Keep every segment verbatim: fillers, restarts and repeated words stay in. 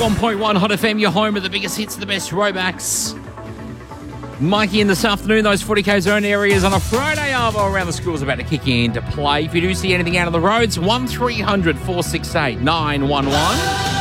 ninety-one point one Hot F M, your home of the biggest hits, the best throwbacks. Mikey in this afternoon, those forty K zone areas on a Friday arvo around the school's about to kick into play. If you do see anything out on the roads, one three hundred four six eight nine one one.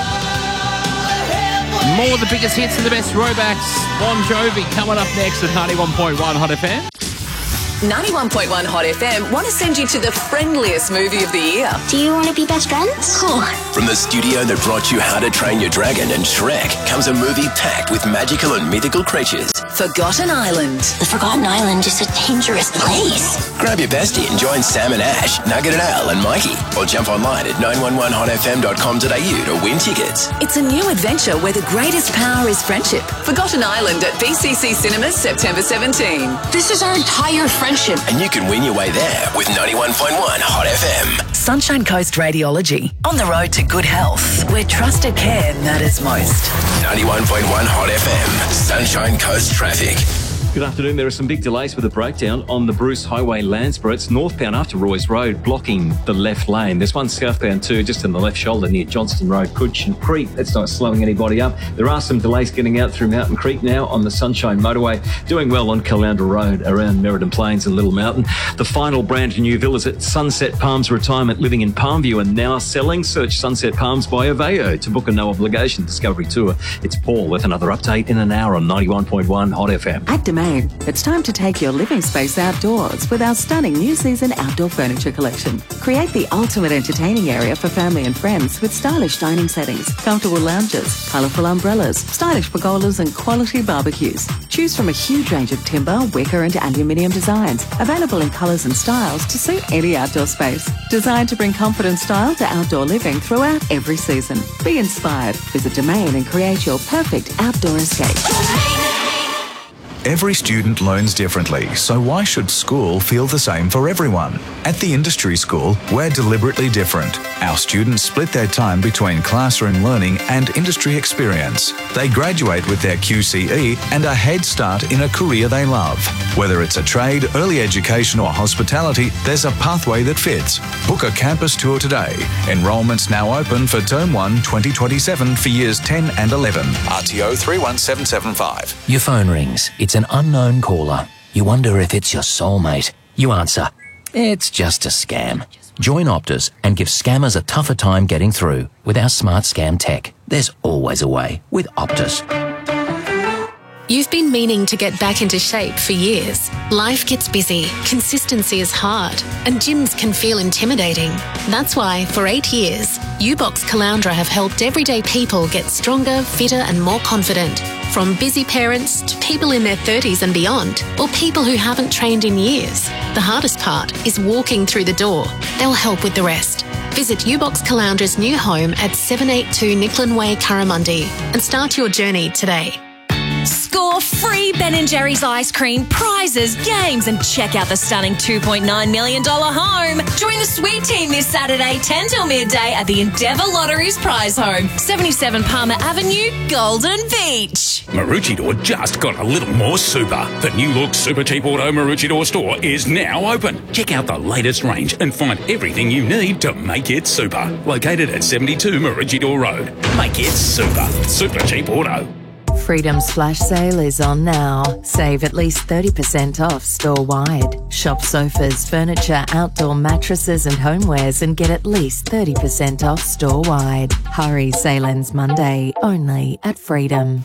More of the biggest hits and the best throwbacks. Bon Jovi coming up next at ninety-one point one Hot F M. ninety-one point one Hot F M want to send you to the friendliest movie of the year. Do you want to be best friends? Cool. From the studio that brought you How to Train Your Dragon and Shrek comes a movie packed with magical and mythical creatures. Forgotten Island. The Forgotten Island is a dangerous place. Grab your bestie and join Sam and Ash, Nugget and Al and Mikey. Or jump online at nine one one hot f m dot com dot a u to win tickets. It's a new adventure where the greatest power is friendship. Forgotten Island at B C C Cinemas, September seventeenth. This is our entire friendship. And you can win your way there with ninety-one point one Hot F M. Sunshine Coast Radiology. On the road to good health, where trusted care matters most. ninety-one point one Hot F M. Sunshine Coast Traffic. Good afternoon. There are some big delays with a breakdown on the Bruce Highway Landsborough. It's northbound after Roy's Road, blocking the left lane. There's one southbound too, just in the left shoulder near Johnston Road, Cudgeon Creek. That's not slowing anybody up. There are some delays getting out through Mountain Creek now on the Sunshine Motorway. Doing well on Caloundra Road around Merredin Plains and Little Mountain. The final brand new villas at Sunset Palms Retirement Living in Palmview are now selling. Search Sunset Palms by Aveo to book a no-obligation discovery tour. It's Paul with another update in an hour on ninety-one point one Hot F M. At Domain, it's time to take your living space outdoors with our stunning new season outdoor furniture collection. Create the ultimate entertaining area for family and friends with stylish dining settings, comfortable lounges, colourful umbrellas, stylish pergolas and quality barbecues. Choose from a huge range of timber, wicker and aluminium designs, available in colours and styles to suit any outdoor space. Designed to bring comfort and style to outdoor living throughout every season. Be inspired. Visit Domain and create your perfect outdoor escape. Every student learns differently, so why should school feel the same for everyone? At the Industry School, we're deliberately different. Our students split their time between classroom learning and industry experience. They graduate with their Q C E and a head start in a career they love. Whether it's a trade, early education or hospitality, there's a pathway that fits. Book a campus tour today. Enrolment's now open for Term one twenty twenty-seven for Years ten and eleven. R T O three one seven seven five. Your phone rings. It's an unknown caller. You wonder if it's your soulmate. You answer, it's just a scam. Join Optus and give scammers a tougher time getting through. With our smart scam tech, there's always a way with Optus. You've been meaning to get back into shape for years. Life gets busy, consistency is hard, and gyms can feel intimidating. That's why, for eight years, U-Box Caloundra have helped everyday people get stronger, fitter and more confident. From busy parents to people in their thirties and beyond, or people who haven't trained in years. The hardest part is walking through the door. They'll help with the rest. Visit U-Box Caloundra's new home at seven eighty-two Nicklin Way, Curramundi, and start your journey today. Score free Ben and Jerry's ice cream, prizes, games, and check out the stunning two point nine million dollars home. Join the sweet team this Saturday, ten till midday at the Endeavour Lotteries prize home, seventy-seven Palmer Avenue, Golden Beach. Maroochydore just got a little more super. The new look Super Cheap Auto Maroochydore store is now open. Check out the latest range and find everything you need to make it super. Located at seventy-two Maroochydore Road. Make it super. Super Cheap Auto. Freedom's flash sale is on now. Save at least thirty percent off store-wide. Shop sofas, furniture, outdoor mattresses and homewares and get at least thirty percent off store-wide. Hurry, sale ends Monday, only at Freedom.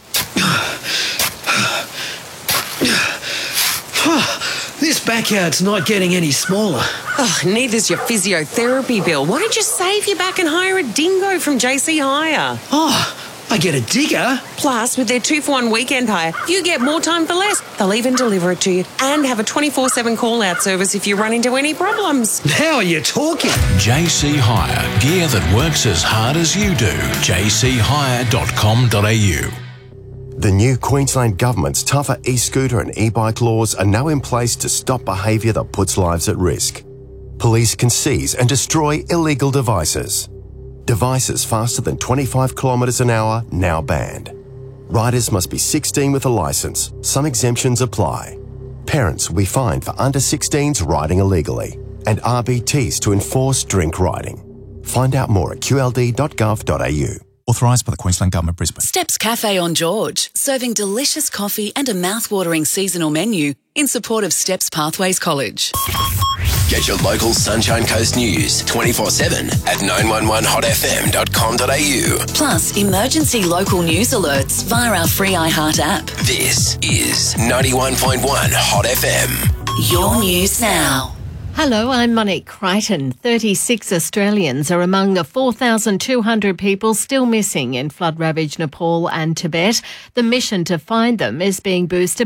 This backyard's not getting any smaller. Oh, neither's your physiotherapy bill. Why don't you save your back and hire a dingo from J C Hire? Oh, I get a digger. Plus, with their two-for-one weekend hire, you get more time for less. They'll even deliver it to you and have a twenty-four seven call-out service if you run into any problems. Now you're talking. J C Hire. Gear that works as hard as you do. j c hire dot com dot a u. The new Queensland Government's tougher e-scooter and e-bike laws are now in place to stop behaviour that puts lives at risk. Police can seize and destroy illegal devices. Devices faster than twenty-five kilometres an hour now banned. Riders must be sixteen with a licence. Some exemptions apply. Parents will be fined for under sixteens riding illegally, and R B Ts to enforce drink riding. Find out more at q l d dot gov dot a u. Authorised by the Queensland Government, Brisbane. Steps Cafe on George, serving delicious coffee and a mouth-watering seasonal menu in support of Steps Pathways College. Get your local Sunshine Coast news twenty-four seven at nine one one hot f m dot com dot a u. Plus, emergency local news alerts via our free iHeart app. This is ninety-one point one Hot F M. Your news now. Hello, I'm Monique Crichton. thirty-six Australians are among the four thousand two hundred people still missing in flood-ravaged Nepal and Tibet. The mission to find them is being boosted